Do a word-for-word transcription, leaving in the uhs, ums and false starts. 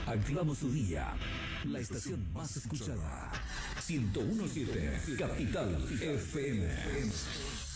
Activamos tu día. La estación más escuchada. ciento uno punto siete Capital F M.